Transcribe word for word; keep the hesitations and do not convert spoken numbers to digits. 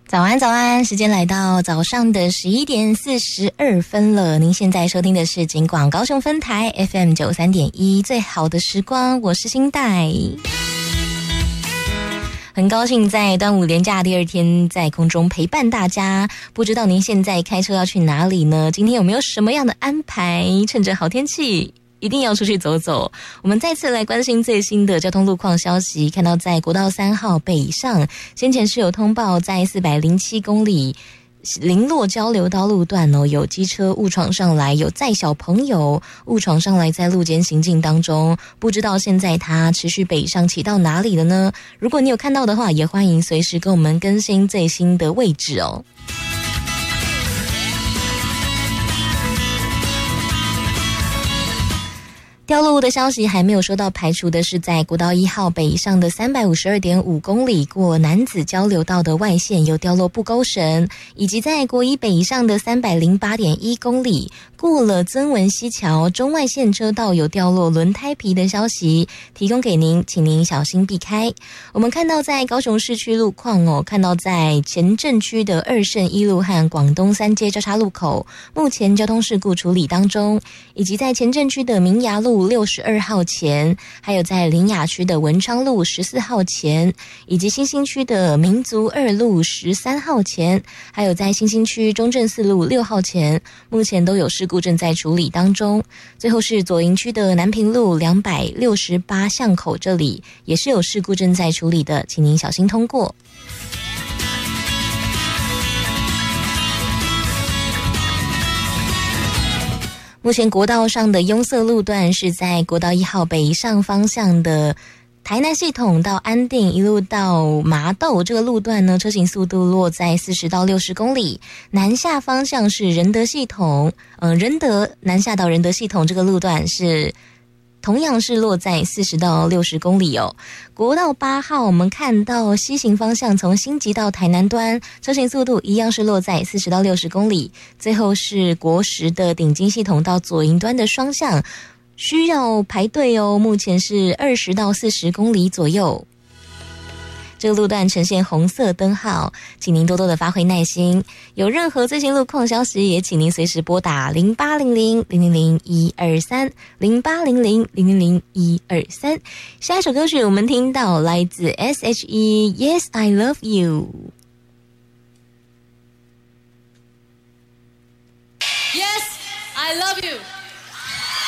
早安早安，时间来到早上的十一点四十二分了。您现在收听的是警广高雄分台 F M 九十三点一，最好的时光，我是新代。很高兴在端午连假第二天在空中陪伴大家，不知道您现在开车要去哪里呢？今天有没有什么样的安排？趁着好天气一定要出去走走。我们再次来关心最新的交通路况消息，看到在国道三号北上，先前是有通报在四百零七公里林落交流道路段哦，有机车误闯上来，有载小朋友误闯上来，在路间行进当中，不知道现在它持续北上骑到哪里了呢？如果你有看到的话，也欢迎随时跟我们更新最新的位置哦。掉落物的消息还没有收到排除的是，在国道一号北上的 三百五十二点五公里过楠梓交流道的外线有掉落布钩绳，以及在国一北上的 三百零八点一公里过了曾文溪桥中外线车道有掉落轮胎皮的消息，提供给您，请您小心避开。我们看到在高雄市区路况哦，看到在前镇区的二圣一路和广东三街交叉路口目前交通事故处理当中，以及在前镇区的明雅路六十二号前，还有在林雅区的文昌路十四号前，以及新兴区的民族二路十三号前，还有在新兴区中正四路六号前，目前都有事故正在处理当中。最后是左营区的南平路两百六十八巷口，这里也是有事故正在处理的，请您小心通过。目前国道上的拥塞路段是在国道一号北上方向的台南系统到安定一路到麻豆，这个路段呢，车行速度落在四十到六十公里。南下方向是仁德系统，呃，仁德南下到仁德系统这个路段是同样是落在四十到六十公里哦。国道八号我们看到西行方向从新集到台南端，车行速度一样是落在四十到六十公里。最后是国十的顶金系统到左营端的双向需要排队哦，目前是二十到四十公里左右。这个路段呈现红色灯号，请您多多的发挥耐心。有任何最新路况消息，也请您随时拨打零八零零零零零一二三零八零零零零零一二三。下一首歌曲我们听到来自 S H E Yes I Love You。 Yes I love you。